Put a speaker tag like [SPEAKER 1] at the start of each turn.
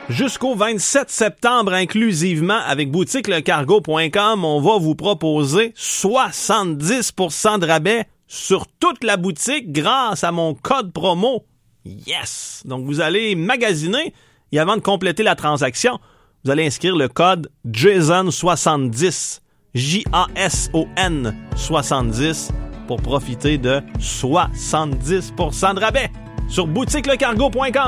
[SPEAKER 1] Jusqu'au 27 septembre inclusivement avec boutiquelecargo.com, on va vous proposer 70% de rabais sur toute la boutique grâce à mon code promo. Yes! Donc vous allez magasiner et avant de compléter la transaction, vous allez inscrire le code JASON70, J-A-S-O-N 70 pour profiter de 70% de rabais sur boutiquelecargo.com.